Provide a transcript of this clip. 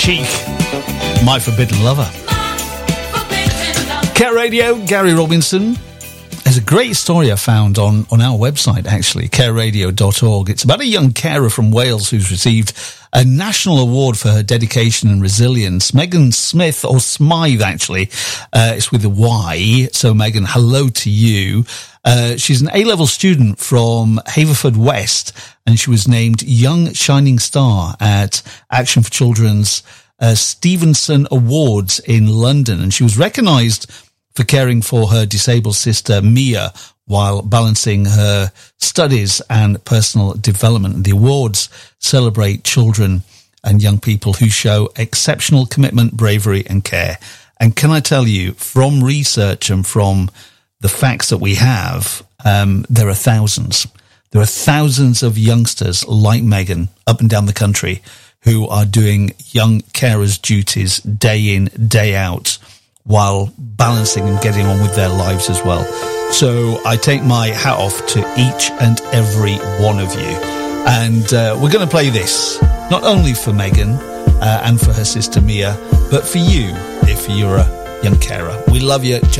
Chic, My Forbidden Lover. Care Radio, Gary Robinson. There's a great story I found on our website, actually, careradio.org. It's about a young carer from Wales who's received a national award for her dedication and resilience. Megan Smith, or Smythe, actually, it's with a Y. So, Megan, hello to you. She's an A-level student from Haverfordwest, and she was named Young Shining Star at Action for Children's Stevenson Awards in London. And she was recognised for caring for her disabled sister, Mia, while balancing her studies and personal development. The awards celebrate children and young people who show exceptional commitment, bravery and care. And can I tell you, from research and from the facts that we have, there are thousands. There are thousands of youngsters like Megan up and down the country who are doing young carers' duties day in, day out, while balancing and getting on with their lives as well. So I take my hat off to each and every one of you. And we're going to play this, not only for Megan and for her sister Mia, but for you, if you're a young carer. We love you.